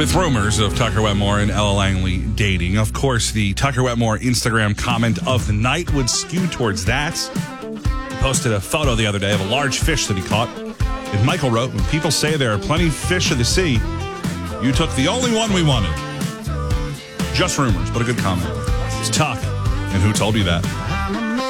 With rumors of Tucker Wetmore and Ella Langley dating. Of course, the Tucker Wetmore Instagram comment of the night would skew towards that. He posted a photo the other day of a large fish that he caught. And Michael wrote, when people say there are plenty of fish of the sea, you took the only one we wanted. Just rumors, but a good comment. It's Tuck. And who told you that?